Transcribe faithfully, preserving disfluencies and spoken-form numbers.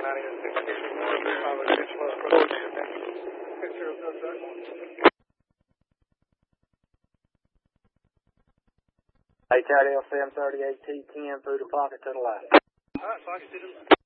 Hey, Todd L seven thirty-eight T ten through the pocket to the left. All right, Fox, student.